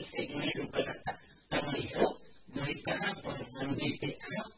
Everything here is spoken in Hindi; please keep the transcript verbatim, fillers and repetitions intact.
seguir un pelota. Está muy yo, muy cara, por el ambiente, ¿no?